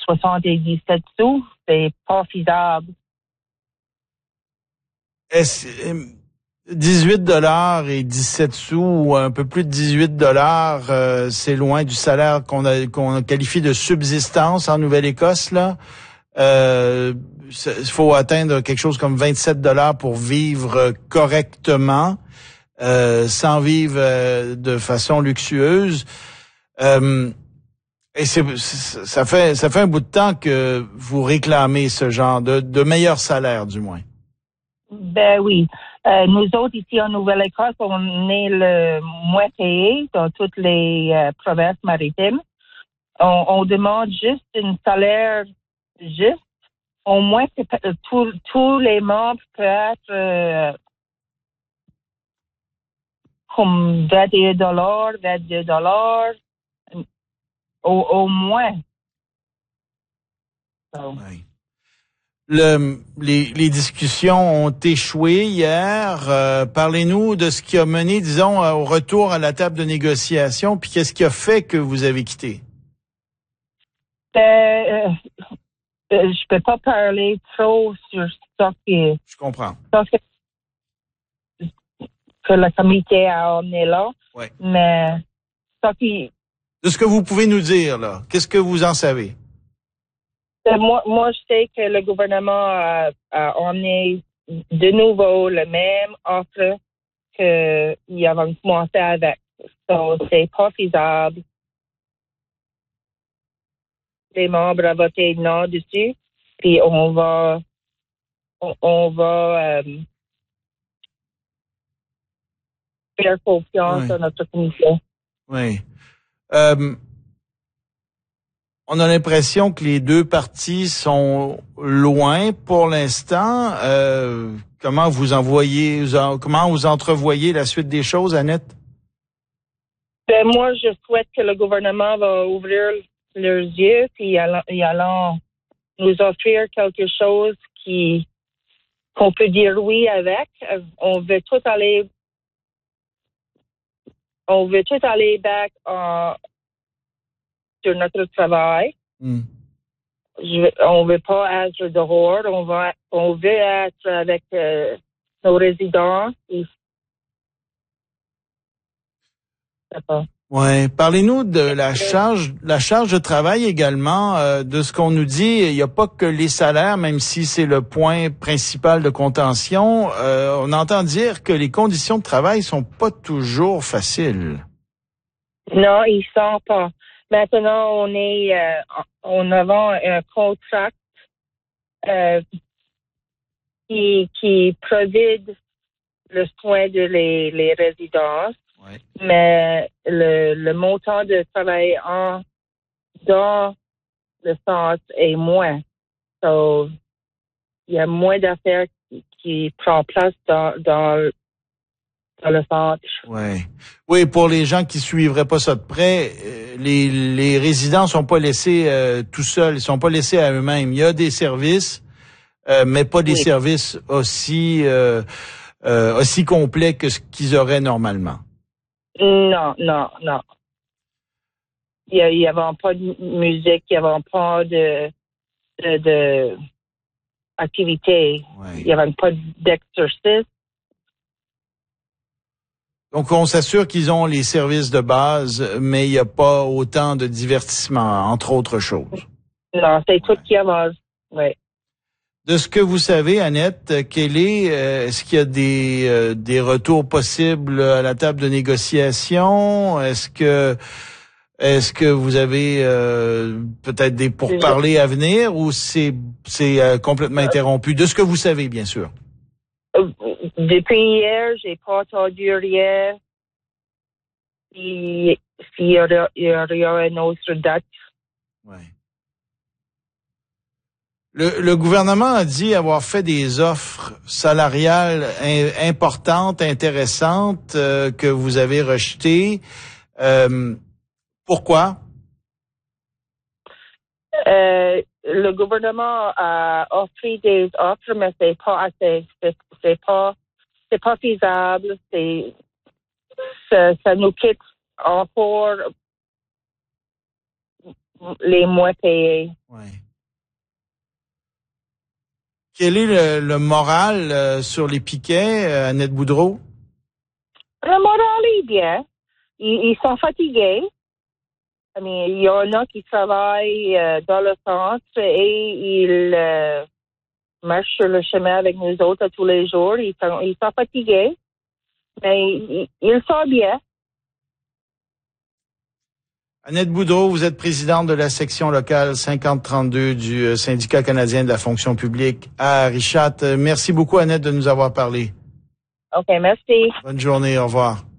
77 sous, c'est pas faisable. 18 $ et 17 sous, ou un peu plus de 18 $, c'est loin du salaire qu'on qualifie de subsistance en Nouvelle-Écosse, là. Il faut atteindre quelque chose comme 27 $ pour vivre correctement, sans vivre de façon luxueuse. Et ça fait un bout de temps que vous réclamez ce genre de meilleur salaire, du moins. Ben oui. Nous autres, ici en Nouvelle-Écosse, on est le moins payé dans toutes les provinces maritimes. On demande juste un salaire juste. Au moins, tous les membres peuvent être comme 21 $, 22 $, au moins. So. Oui. Les discussions ont échoué hier. Parlez-nous de ce qui a mené, disons, au retour à la table de négociation, puis qu'est-ce qui a fait que vous avez quitté? Je peux pas parler trop sur ça Je comprends. Que le comité a emmené là. Ouais. Mais ça qui... De ce que vous pouvez nous dire, là, qu'est-ce que vous en savez? Moi, je sais que le gouvernement a emmené de nouveau le même offre qu'il avait commencé avec. So, c'est pas faisable. Les membres ont voté non dessus, puis on va faire confiance à notre commission. Oui. On a l'impression que les deux parties sont loin pour l'instant. Comment vous entrevoyez la suite des choses, Annette? Ben, moi, je souhaite que le gouvernement va ouvrir leurs yeux puis allant nous offrir quelque chose qu'on peut dire oui avec. On veut tout aller back sur notre travail. On veut pas être dehors. On veut être avec nos résidents. Ouais, parlez-nous de la charge de travail également. De ce qu'on nous dit, il n'y a pas que les salaires, même si c'est le point principal de contention. On entend dire que les conditions de travail sont pas toujours faciles. Non, ils sont pas. Maintenant, on a un contrat qui provide le soin de les résidences. Ouais. Mais le montant de travail dans le centre est moins. So, il y a moins d'affaires qui prend place dans le centre. Ouais. Oui, pour les gens qui suivraient pas ça de près, les résidents sont pas laissés tout seuls, ils sont pas laissés à eux-mêmes. Il y a des services, mais pas des services aussi complets que ce qu'ils auraient normalement. Non. Il y avait pas de musique, il y avait pas de activité. Ouais. Il y avait pas d'exercice. Donc, on s'assure qu'ils ont les services de base, mais il n'y a pas autant de divertissement, entre autres choses. Non, c'est tout qu'il y avait. Oui. De ce que vous savez, Annette, est-ce qu'il y a des retours possibles à la table de négociation? Est-ce que vous avez peut-être des pourparlers à venir, ou c'est complètement interrompu? De ce que vous savez, bien sûr. Depuis hier, j'ai pas entendu rien. S'il y aura une autre date. Ouais. Le gouvernement a dit avoir fait des offres salariales importantes, intéressantes, que vous avez rejetées. Pourquoi? Le gouvernement a offert des offres, mais c'est pas assez. C'est pas faisable. Ça nous quitte encore les moins payés. Ouais. Quel est le moral sur les piquets, Annette Boudreau? Le moral est bien. Ils sont fatigués. Il y en a qui travaillent dans le centre et ils marchent sur le chemin avec nous autres tous les jours. Ils sont fatigués, mais ils sont bien. Annette Boudreau, vous êtes présidente de la section locale 5032 du Syndicat canadien de la fonction publique à Richat. Merci beaucoup, Annette, de nous avoir parlé. OK, merci. Bonne journée, au revoir.